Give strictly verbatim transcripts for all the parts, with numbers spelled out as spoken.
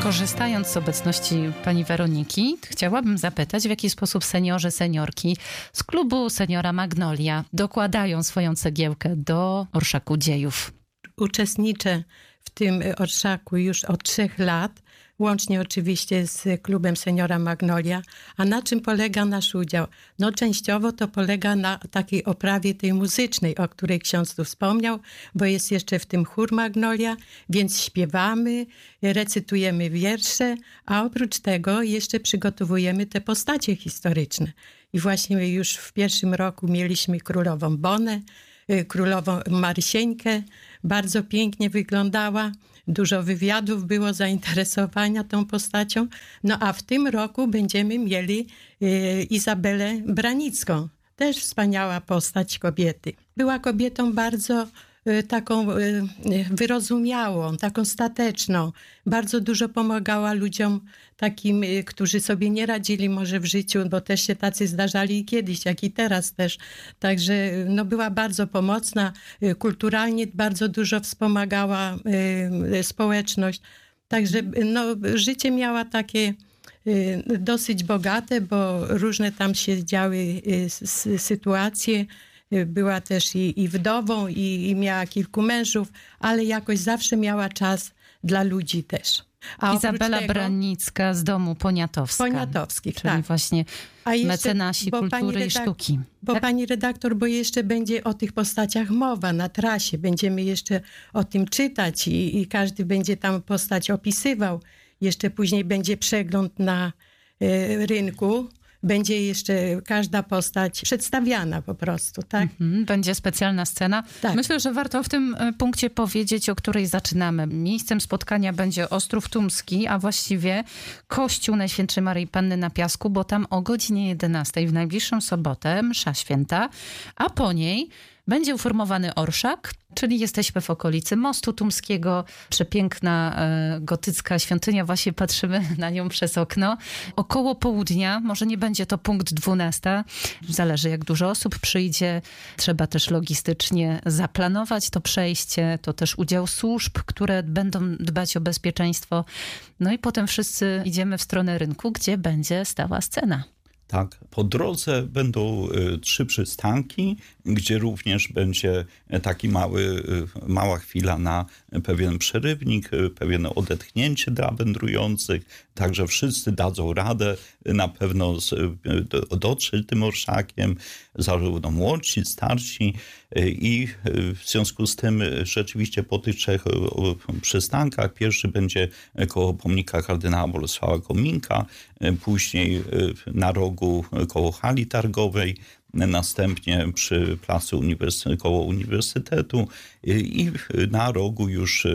Korzystając z obecności pani Weroniki, chciałabym zapytać, w jaki sposób seniorzy, seniorki z klubu Seniora Magnolia dokładają swoją cegiełkę do orszaku dziejów. Uczestniczę w tym orszaku już od trzech lat, łącznie oczywiście z klubem Seniora Magnolia. A na czym polega nasz udział? No częściowo to polega na takiej oprawie tej muzycznej, o której ksiądz tu wspomniał, bo jest jeszcze w tym chór Magnolia, więc śpiewamy, recytujemy wiersze, a oprócz tego jeszcze przygotowujemy te postacie historyczne. I właśnie już w pierwszym roku mieliśmy królową Bonę, królową Marysieńkę, bardzo pięknie wyglądała. Dużo wywiadów było, zainteresowania tą postacią. No a w tym roku będziemy mieli y, Izabelę Branicką. Też wspaniała postać kobiety. Była kobietą bardzo y, taką y, wyrozumiałą, taką stateczną. Bardzo dużo pomagała ludziom takim, y, którzy sobie nie radzili może w życiu, bo też się tacy zdarzali i kiedyś, jak i teraz też. Także no, była bardzo pomocna. Y, kulturalnie bardzo dużo wspomagała y, społeczność. Także no, życie miała takie y, dosyć bogate, bo różne tam się działy y, s, sytuacje. Była też i, i wdową, i, i miała kilku mężów, ale jakoś zawsze miała czas dla ludzi też. A Izabela tego, Branicka z domu Poniatowska. Poniatowskich, czyli tak. właśnie jeszcze, mecenasi kultury redak- i sztuki. Bo tak? pani redaktor, bo jeszcze będzie o tych postaciach mowa na trasie. Będziemy jeszcze o tym czytać i, i każdy będzie tam postać opisywał. Jeszcze później będzie przegląd na y, rynku. Będzie jeszcze każda postać przedstawiana po prostu, tak? Mhm, będzie specjalna scena. Tak. Myślę, że warto w tym punkcie powiedzieć, o której zaczynamy. Miejscem spotkania będzie Ostrów Tumski, a właściwie Kościół Najświętszej Maryi Panny na Piasku, bo tam o godzinie jedenastej w najbliższą sobotę msza święta, a po niej będzie uformowany orszak, czyli jesteśmy w okolicy Mostu Tumskiego. Przepiękna e, gotycka świątynia, właśnie patrzymy na nią przez okno. Około południa, może nie będzie to punkt dwunasta, zależy jak dużo osób przyjdzie. Trzeba też logistycznie zaplanować to przejście, to też udział służb, które będą dbać o bezpieczeństwo. No i potem wszyscy idziemy w stronę rynku, gdzie będzie stała scena. Tak, po drodze będą y, trzy przystanki, gdzie również będzie taki mały, y, mała chwila na pewien przerywnik, y, pewien odetchnięcie dla wędrujących. Także wszyscy dadzą radę na pewno z, y, do, dotrzeć tym orszakiem, zarówno młodsi, starsi. Y, I y, w związku z tym y, rzeczywiście po tych trzech y, y, przystankach pierwszy będzie koło pomnika kardynała Bolesława Kominka, y, później y, na rogu koło hali targowej, następnie przy placu uniwersy- koło uniwersytetu i na rogu już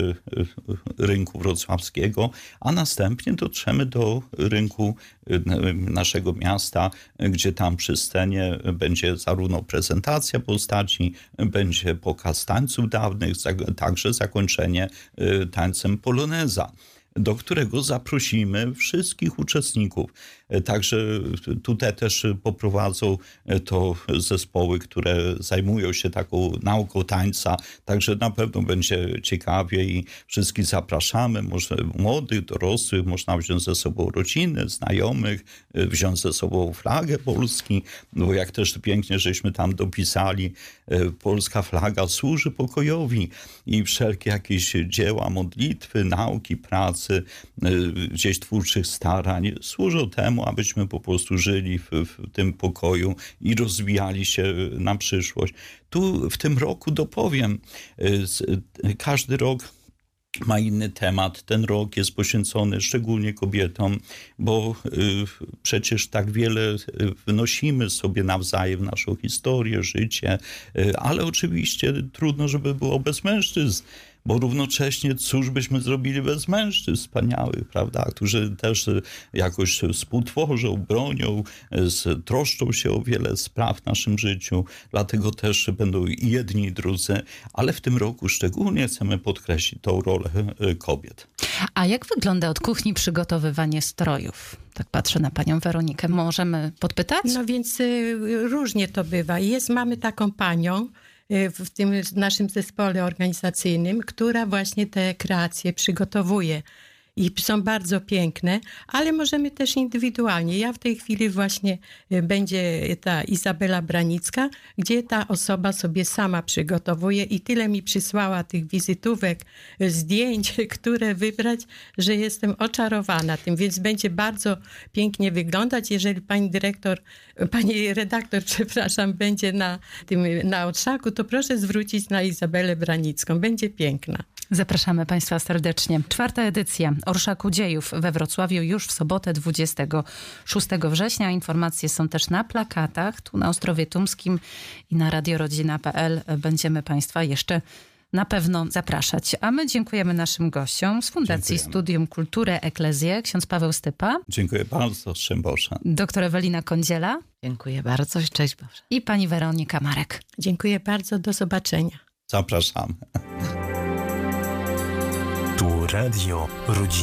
rynku wrocławskiego, a następnie dotrzemy do rynku naszego miasta, gdzie tam przy scenie będzie zarówno prezentacja postaci, będzie pokaz tańców dawnych, także zakończenie tańcem poloneza, do którego zaprosimy wszystkich uczestników. Także tutaj też poprowadzą to zespoły, które zajmują się taką nauką tańca. Także na pewno będzie ciekawie i wszystkich zapraszamy. Może młodych, dorosłych, można wziąć ze sobą rodziny, znajomych, wziąć ze sobą flagę Polski, bo jak też pięknie żeśmy tam dopisali, polska flaga służy pokojowi i wszelkie jakieś dzieła, modlitwy, nauki, pracy, gdzieś twórczych starań służą temu, abyśmy po prostu żyli w, w tym pokoju i rozwijali się na przyszłość. Tu w tym roku dopowiem, każdy rok ma inny temat. Ten rok jest poświęcony szczególnie kobietom, bo y, przecież tak wiele wnosimy sobie nawzajem w naszą historię, życie, y, ale oczywiście trudno, żeby było bez mężczyzn. Bo równocześnie cóż byśmy zrobili bez mężczyzn wspaniałych, prawda, którzy też jakoś współtworzą, bronią, troszczą się o wiele spraw w naszym życiu, dlatego też będą i jedni i drudzy, ale w tym roku szczególnie chcemy podkreślić tą rolę kobiet. A jak wygląda od kuchni przygotowywanie strojów? Tak patrzę na panią Weronikę. Możemy podpytać? No więc y, różnie to bywa. Jest, mamy taką panią w tym naszym zespole organizacyjnym, która właśnie te kreacje przygotowuje. i są bardzo piękne, ale możemy też indywidualnie. Ja w tej chwili właśnie będzie ta Izabela Branicka, gdzie ta osoba sobie sama przygotowuje i tyle mi przysłała tych wizytówek, zdjęć, które wybrać, że jestem oczarowana tym, więc będzie bardzo pięknie wyglądać. Jeżeli pani dyrektor, pani redaktor, przepraszam, będzie na tym, na orszaku, to proszę zwrócić na Izabelę Branicką. Będzie piękna. Zapraszamy Państwa serdecznie. Czwarta edycja Orszaku Dziejów we Wrocławiu już w sobotę dwudziestego szóstego września. Informacje są też na plakatach, tu na Ostrowie Tumskim i na radiorodzina kropka p l. Będziemy Państwa jeszcze na pewno zapraszać. A my dziękujemy naszym gościom z Fundacji Dziękujemy. Studium Kultury Eklezję, ksiądz Paweł Stypa. Dziękuję bardzo, szczęść Boże. Doktor Ewelina Kądziela. Dziękuję bardzo. Szczęść Boże. I pani Weronika Marek. Dziękuję bardzo. Do zobaczenia. Zapraszamy. Tu Radio Rodzina.